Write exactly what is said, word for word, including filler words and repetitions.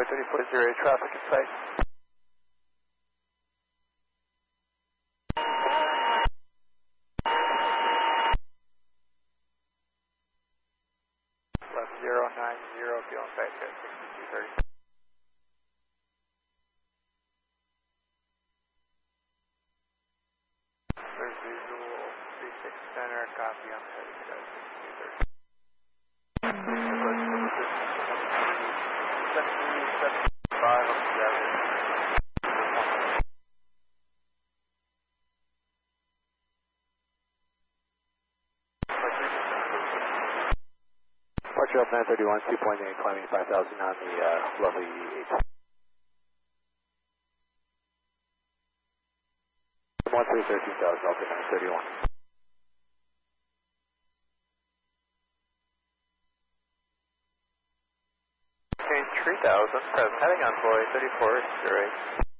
Envoy thirty-four zero eight, traffic in sight. Left zero nine zero, be on site at sixty-two thirty. There's visual three six center, copy on heading at sixty-two thirty. seventy-five on the average. Departure of nine thirty-one, two point eight, climbing five thousand on the uh, lovely eight. one three thirteen thousand, Alpha nine thirty-one. Change three thousand, present heading envoy thirty-four zero eight.